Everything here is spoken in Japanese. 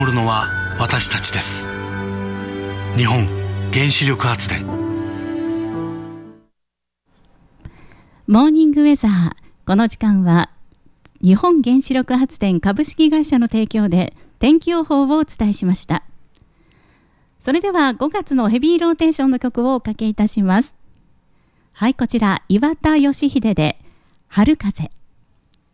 守るのは私たちです。日本原子力発電。 モーニングウェザー、この時間は日本原子力発電株式会社の提供で天気予報をお伝えしました。それでは5月のヘビーローテーションの曲をおかけいたします。はい、こちら岩田義秀で春風。